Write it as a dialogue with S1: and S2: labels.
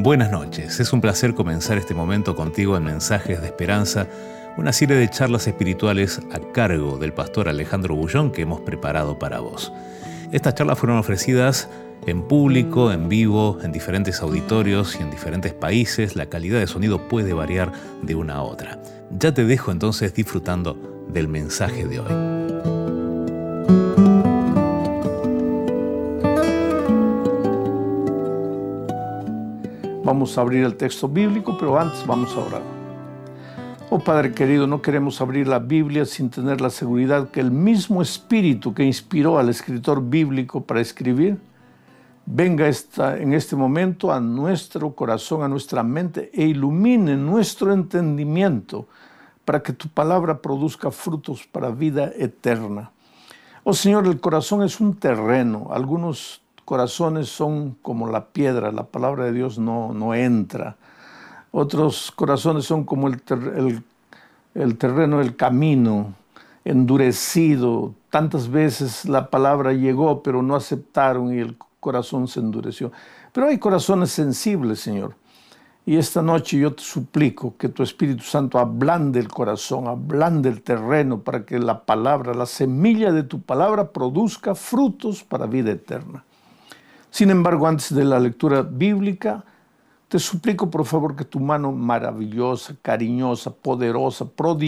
S1: Buenas noches, es un placer comenzar este momento contigo en Mensajes de Esperanza, una serie de charlas espirituales a cargo del pastor Alejandro Bullón que hemos preparado para vos. Estas charlas fueron ofrecidas en público, en vivo, en diferentes auditorios y en diferentes países. La calidad de sonido puede variar de una a otra. Ya te dejo entonces disfrutando del mensaje de hoy.
S2: Vamos a abrir el texto bíblico, pero antes vamos a orar. Oh Padre querido, no queremos abrir la Biblia sin tener la seguridad que el mismo Espíritu que inspiró al escritor bíblico para escribir, venga en este momento a nuestro corazón, a nuestra mente e ilumine nuestro entendimiento para que tu palabra produzca frutos para vida eterna. Oh Señor, el corazón es un terreno. Algunos corazones son como la piedra, la palabra de Dios no entra. Otros corazones son como el terreno del camino, endurecido. Tantas veces la palabra llegó, pero no aceptaron y el corazón se endureció. Pero hay corazones sensibles, Señor. Y esta noche yo te suplico que tu Espíritu Santo ablande el corazón, ablande el terreno para que la palabra, la semilla de tu palabra produzca frutos para vida eterna. Sin embargo, antes de la lectura bíblica, te suplico por favor que tu mano maravillosa, cariñosa, poderosa, prodigiosa,